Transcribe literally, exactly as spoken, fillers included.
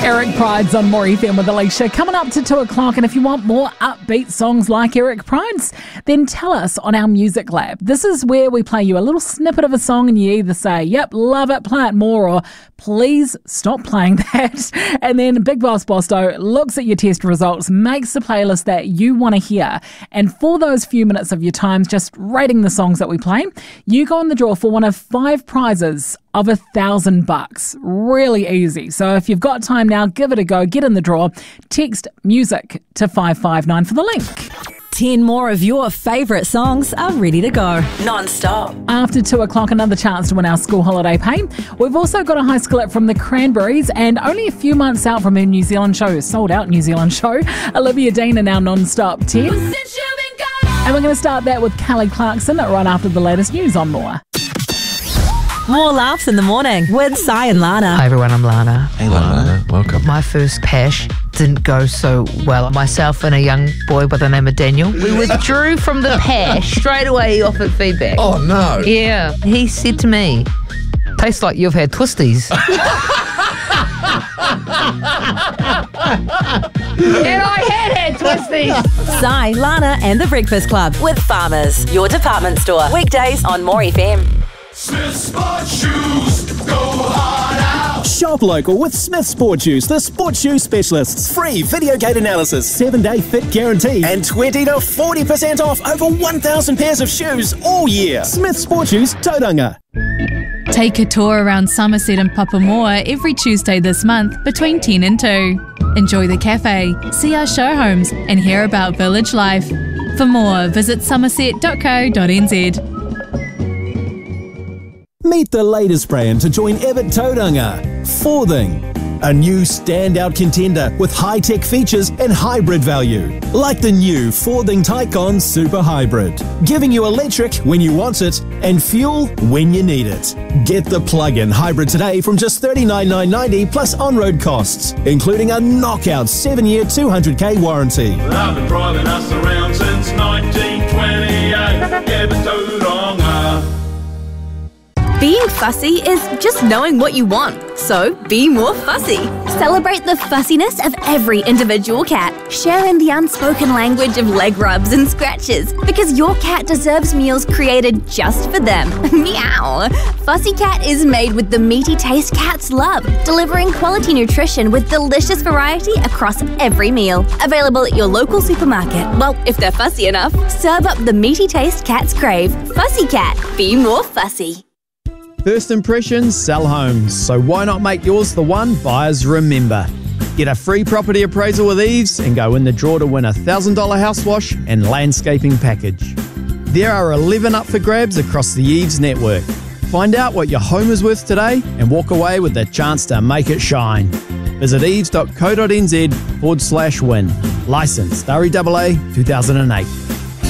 Eric Pride's on More F M with Alicia. Coming up to two o'clock, and if you want more upbeat songs like Eric Pride's, then tell us on our Music Lab. This is where we play you a little snippet of a song and you either say, yep, love it, play it more, or please stop playing that. And then Big Boss Bosto looks at your test results, makes the playlist that you want to hear. And for those few minutes of your time just rating the songs that we play, you go in the draw for one of five prizes of a thousand bucks. Really easy. So if you've got time now, give it a go. Get in the draw. Text music to five five nine for the link. Ten more of your favourite songs are ready to go. Non-stop. After two o'clock, another chance to win our school holiday pay. We've also got a high skillet from the Cranberries, and only a few months out from her New Zealand show, sold out New Zealand show, Olivia Dean in our non-stop ten. And we're going to start that with Kelly Clarkson right after the latest news on More. More laughs in the morning with Sai and Lana. Hi everyone, I'm Lana. Hey Lana, welcome. My first pash didn't go so well. Myself and a young boy by the name of Daniel, we withdrew from the pash. Straight away he offered feedback. Oh no. Yeah, he said to me, tastes like you've had twisties. And I had had twisties. Sai, Lana and the Breakfast Club with Farmers, your department store. Weekdays on More F M. Smith Sport Shoes, go hard out. Shop local with Smith Sport Shoes, the sports shoe specialists. Free video gate analysis, seven day fit guarantee, and twenty to forty percent off over one thousand pairs of shoes all year. Smith Sport Shoes, Tauranga. Take a tour around Somerset and Papamoa every Tuesday this month between ten and two. Enjoy the cafe, see our show homes, and hear about village life. For more, visit somerset dot co dot n z. Meet the latest brand to join Evatt Tauranga, Forthing, a new standout contender with high-tech features and hybrid value, like the new Forthing Tycon Super Hybrid, giving you electric when you want it and fuel when you need it. Get the plug-in hybrid today from just thirty-nine thousand nine hundred ninety dollars plus on-road costs, including a knockout seven-year two hundred k warranty. I've been driving us around since nineteen twenty-eight. Evatt Tauranga. Being fussy is just knowing what you want, so be more fussy. Celebrate the fussiness of every individual cat. Share in the unspoken language of leg rubs and scratches, because your cat deserves meals created just for them. Meow! Fussy Cat is made with the meaty taste cats love, delivering quality nutrition with delicious variety across every meal. Available at your local supermarket. Well, if they're fussy enough, serve up the meaty taste cats crave. Fussy Cat, be more fussy. First impressions sell homes, so why not make yours the one buyers remember? Get a free property appraisal with Eves and go in the draw to win a one thousand dollars house wash and landscaping package. There are eleven up for grabs across the Eves network. Find out what your home is worth today and walk away with the chance to make it shine. Visit eves dot co dot n z forward slash win. Licensed R E A A two thousand eight.